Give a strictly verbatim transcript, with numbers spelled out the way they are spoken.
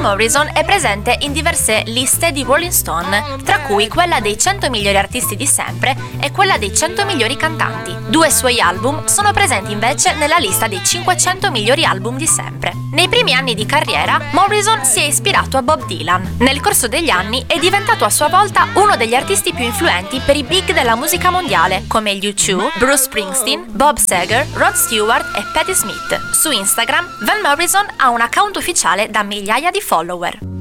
Morrison è presente in diverse liste di Rolling Stone, tra cui quella dei cento migliori artisti di sempre e quella dei cento migliori cantanti. Due suoi album sono presenti invece nella lista dei cinquecento migliori album di sempre. Nei primi anni di carriera, Morrison si è ispirato a Bob Dylan. Nel corso degli anni è diventato a sua volta uno degli artisti più influenti per i big della musica mondiale, come gli U due, Bruce Springsteen, Bob Seger, Rod Stewart e Patti Smith. Su Instagram, Van Morrison ha un account ufficiale da migliaia di follower.